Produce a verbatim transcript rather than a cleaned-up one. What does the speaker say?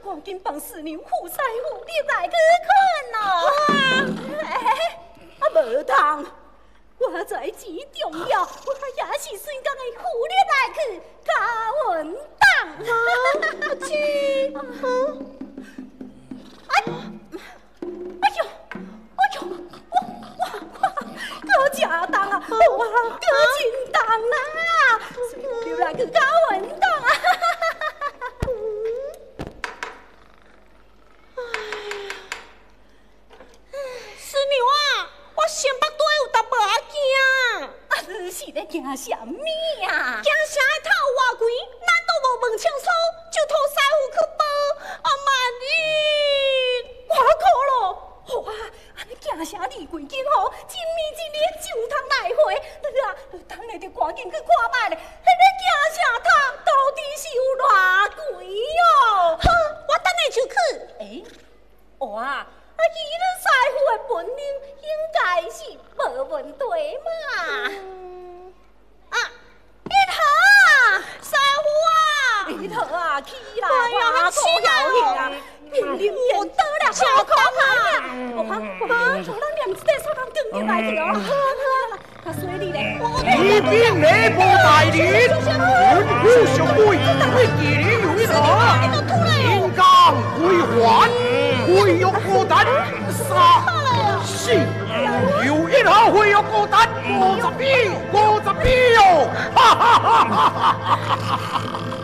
赶紧帮师娘护师傅你来去困咯。啊，无通，我知钱重要，我也是顺工的护你来去加稳当。阿七，哎，哎呦，哎呦，我我我，搁正当啊，哇，搁真当啦，你来去加稳当啊。 师娘啊，我先腹底有淡薄仔惊。 啊，你是咧惊什么啊？ 惊啥会透偌贵？难道无问清楚就托师傅去报？啊，万一我靠咯！好啊，安尼惊啥离贵紧吼？一暝一日就通来回，你啊，等下就赶紧去看卖咧。迄个惊啥汤到底是有偌贵哦？ 好，我等下就去。 诶，哦啊！啊，以恁师傅的本领，应该是无问题嘛。 嗯、 啊，一头， 师傅啊， 一头啊，起来， 哎呀， 我起来啊，面临我得了，小可怕呀！我我我，咱两只手工跟进来去哦。好好，那所以咧， 一兵内部大连，文武相会，会几年有一场，天罡归还，会有孤单杀是，有一号会有孤单，五十比，五十比哟！哈哈哈哈哈哈！